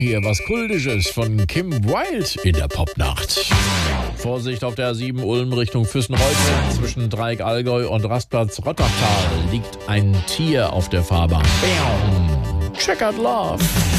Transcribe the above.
Hier was Kultisches von Kim Wilde in der Popnacht. Vorsicht auf der A7 Ulm Richtung Füssenreuth. Zwischen Dreieck Allgäu und Rastplatz Rottertal liegt ein Tier auf der Fahrbahn. Bam. Checkered Love.